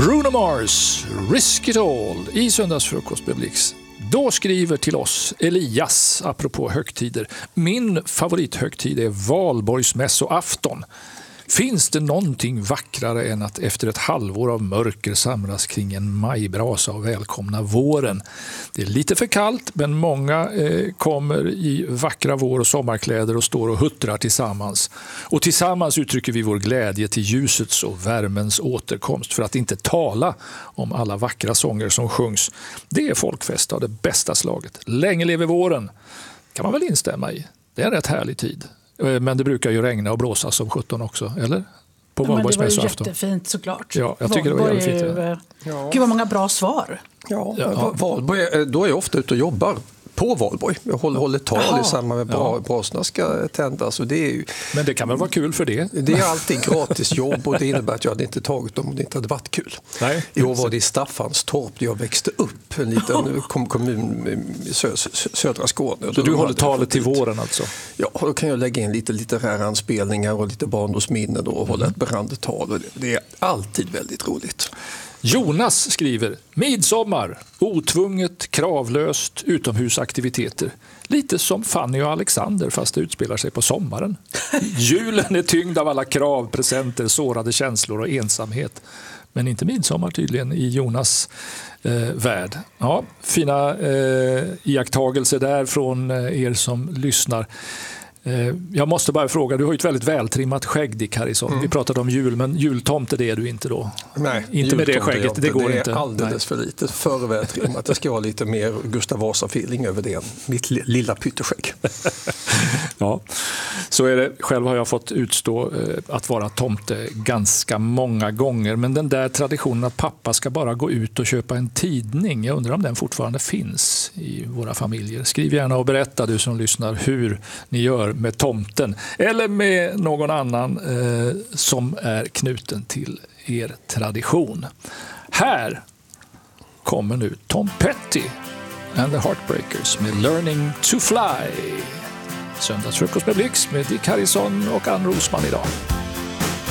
Bruno Mars, Risk It All i Söndagsfrukost med Blix. Då skriver till oss Elias, apropå högtider. Min favorithögtid är valborgsmässoafton. Finns det någonting vackrare än att efter ett halvår av mörker samlas kring en majbrasa och välkomna våren? Det är lite för kallt, men många kommer i vackra vår- och sommarkläder och står och huttrar tillsammans. Och tillsammans uttrycker vi vår glädje till ljusets och värmens återkomst, för att inte tala om alla vackra sånger som sjungs. Det är folkfest av det bästa slaget. Länge lever våren, kan man väl instämma i. Det är en rätt härlig tid. Men det brukar ju regna och blåsa som 17 också, eller? På valborgsmässoafton. Det var ju jättefint såklart. Ja, jag tycker det var jävligt fint. Ja. Gud vad många bra svar. Valborg, då är jag ofta ute och jobbar på valborg. Jag håller tal i samband med brasorna ska tändas. Och det är ju, men det kan väl vara kul för det? Det är alltid gratis jobb och det innebär att jag hade inte tagit dem om det inte hade varit kul. Nej. I år var det i Staffanstorp där jag växte upp, en liten kommun i södra Skåne. Så du håller talet till våren alltså? Ja, då kan jag lägga in lite litterära anspelningar och lite barndomsminnen och hålla ett brandtal. Det är alltid väldigt roligt. Jonas skriver: midsommar, otvunget, kravlöst, utomhusaktiviteter. Lite som Fanny och Alexander, fast det utspelar sig på sommaren. Julen är tyngd av alla krav, presenter, sårade känslor och ensamhet. Men inte midsommar tydligen i Jonas värld. Ja, fina iakttagelser där från er som lyssnar. Jag måste bara fråga, du har ju ett väldigt vältrimmat skägg, Dick Harrison. Vi pratade om jul, men jultomte det är du inte då? Nej, inte med det skägget, det går inte. Det är alldeles för lite, för vältrimmat. Det ska vara lite mer Gustav Vasa-feeling över det, mitt lilla pytteskägg. Ja, så är det. Själv har jag fått utstå att vara tomte ganska många gånger, men den där traditionen att pappa ska bara gå ut och köpa en tidning, jag undrar om den fortfarande finns i våra familjer. Skriv gärna och berätta, du som lyssnar, hur ni gör med tomten eller med någon annan som är knuten till er tradition. Här kommer nu Tom Petty and the Heartbreakers med Learning to Fly. Söndagsfrukost med Blix med Dick Harrison och Ann Rosman idag.